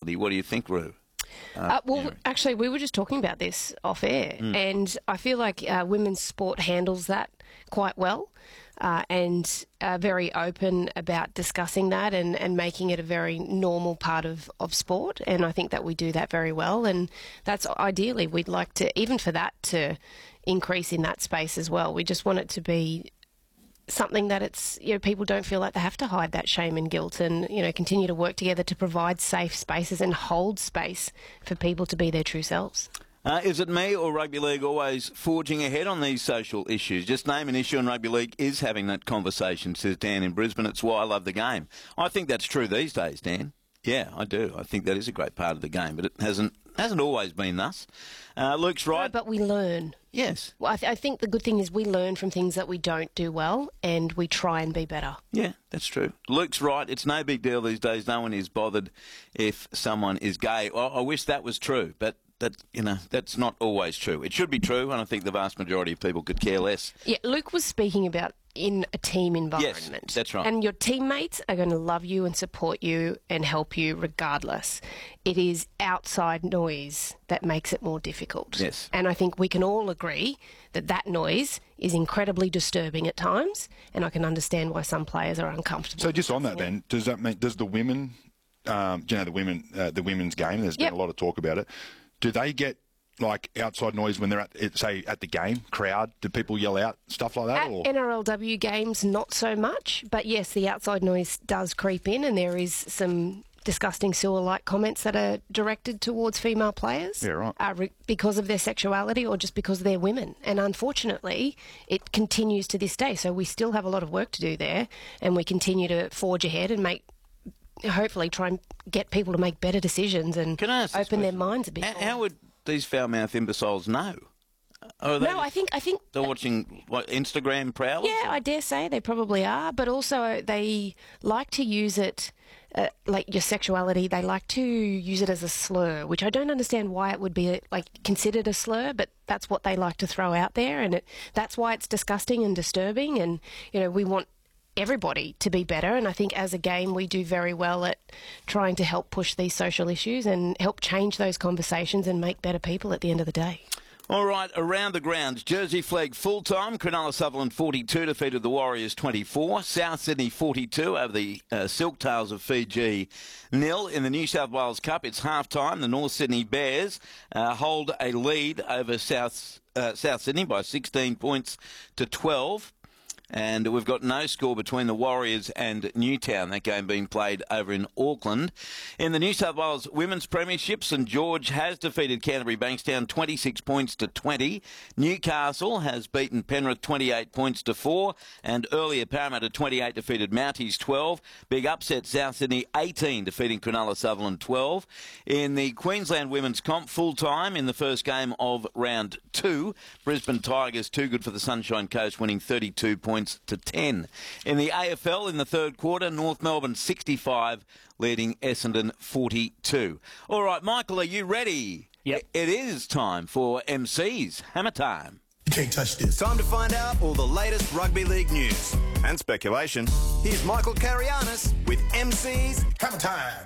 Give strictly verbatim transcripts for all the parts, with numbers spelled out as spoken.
What do you think, Roo? Uh, Uh, well, anyway. actually, we were just talking about this off air, mm. and I feel like uh, women's sport handles that quite well, uh, and are very open about discussing that and, and making it a very normal part of, of sport. And I think that we do that very well, and that's ideally we'd like to, even for that to increase in that space as well. We just want it to be something that it's, you know, people don't feel like they have to hide that shame and guilt, and, you know, continue to work together to provide safe spaces and hold space for people to be their true selves. Uh, is it me or rugby league always forging ahead on these social issues? Just name an issue and rugby league is having that conversation, says Dan in Brisbane. It's why I love the game. I think that's true these days, Dan. Yeah, I do. I think that is a great part of the game, but it hasn't hasn't always been thus. Uh, Luke's right. No, but we learn. Yes. Well, I, th- I think the good thing is we learn from things that we don't do well, and we try and be better. Yeah, that's true. Luke's right. It's no big deal these days. No one is bothered if someone is gay. Well, I wish that was true, but that, you know, that's not always true. It should be true, and I think the vast majority of people could care less. Yeah, Luke was speaking about in a team environment. Yes, that's right. And your teammates are going to love you and support you and help you regardless. It is outside noise that makes it more difficult. Yes. And I think we can all agree that that noise is incredibly disturbing at times, and I can understand why some players are uncomfortable. So just on that then, does that mean, does the women, um, you know, the women, uh, the women's game, there's Yep. been a lot of talk about it, do they get like outside noise when they're at, say, at the game, crowd? Do people yell out, stuff like that? At or? N R L W games, not so much. But yes, the outside noise does creep in, and there is some disgusting sewer-like comments that are directed towards female players. Yeah, right. Uh, re- because of their sexuality or just because they're women. And unfortunately, it continues to this day. So we still have a lot of work to do there, and we continue to forge ahead and make, hopefully try and get people to make better decisions and Can I ask this open their question? minds a bit How, more. how would these foul-mouthed imbeciles know? Are they, No, I think I think they're watching what, Instagram prowlers? Yeah, I dare say they probably are, but also they like to use it, uh, like your sexuality, they like to use it as a slur, which I don't understand why it would be like considered a slur, but that's what they like to throw out there, and it, that's why it's disgusting and disturbing, and, you know, we want everybody to be better, and I think as a game we do very well at trying to help push these social issues and help change those conversations and make better people at the end of the day. All right, around the grounds, Jersey Flegg full-time, Cronulla Sutherland forty-two defeated the Warriors twenty-four, South Sydney forty-two over the uh, Silktails of Fiji nil. In the New South Wales Cup, it's half-time. The North Sydney Bears uh, hold a lead over South, uh, South Sydney by sixteen points to twelve. And we've got no score between the Warriors and Newtown, that game being played over in Auckland. In the New South Wales Women's Premiership, St George has defeated Canterbury Bankstown twenty-six points to twenty. Newcastle has beaten Penrith twenty-eight points to four. And earlier Parramatta twenty-eight defeated Mounties twelve. Big upset, South Sydney eighteen defeating Cronulla Sutherland twelve. In the Queensland Women's Comp, full-time in the first game of round two, Brisbane Tigers too good for the Sunshine Coast, winning thirty-two points to ten. In the A F L in the third quarter, North Melbourne sixty-five, leading Essendon forty-two. All right, Michael, are you ready? Yep. It is time for M C's Hammer Time. You can't touch this. Time to find out all the latest rugby league news and speculation. Here's Michael Carianis with M C's Hammer time.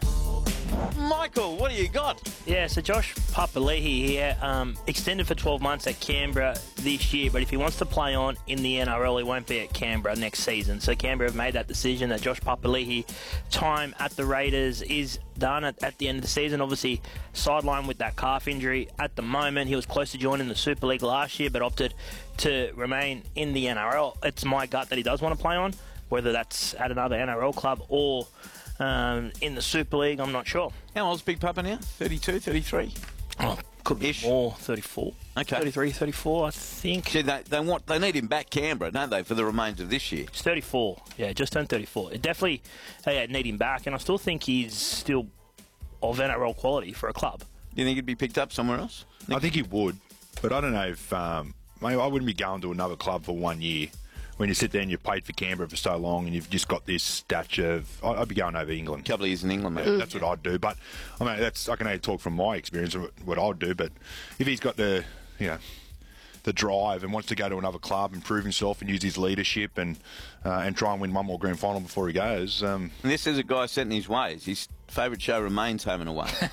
Michael, what do you got? Yeah, so Josh Papali'i here, um, extended for twelve months at Canberra this year, but if he wants to play on in the N R L, he won't be at Canberra next season. So Canberra have made that decision that Josh Papali'i time at the Raiders is done at, at the end of the season. Obviously, sidelined with that calf injury at the moment. He was close to joining the Super League last year, but opted to remain in the N R L. It's my gut that he does want to play on, whether that's at another N R L club or Um, in the Super League, I'm not sure. How old's Big Papa now? thirty-two, thirty-three? Oh, could be Ish. more, thirty-four. Okay. thirty-three, thirty-four, I think. See, they, they want they need him back Canberra, don't they, for the remainder of this year? He's thirty-four. Yeah, just turned thirty-four. It definitely uh, yeah, need him back, and I still think he's still of N R L quality for a club. Do you think he'd be picked up somewhere else? I think he would, but I don't know if um, maybe I wouldn't be going to another club for one year. When you sit there and you've played for Canberra for so long and you've just got this stature of, I'd be going over England. A couple of years in England, mate. Yeah, that's what I'd do. But I mean, that's I can only talk from my experience of what I'd do. But if he's got the, you know, the drive and wants to go to another club and prove himself and use his leadership and uh, and try and win one more grand final before he goes. Um, And this is a guy set in his ways. His favourite show remains Home and Away.